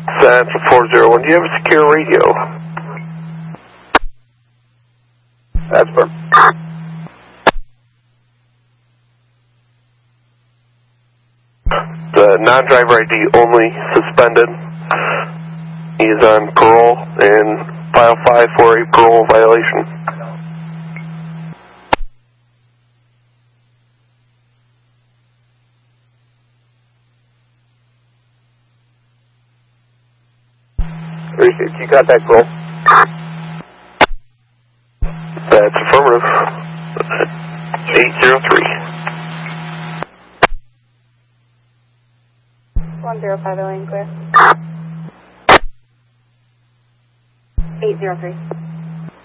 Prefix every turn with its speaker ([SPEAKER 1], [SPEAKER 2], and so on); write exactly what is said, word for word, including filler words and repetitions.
[SPEAKER 1] That's a four zero one. Do you have a secure radio? That's perfect. The non-driver I D only suspended. He's on parole and file five for a parole violation. You got that parole? That's affirmative. eight zero three.
[SPEAKER 2] one zero five, lane clear. eight zero three.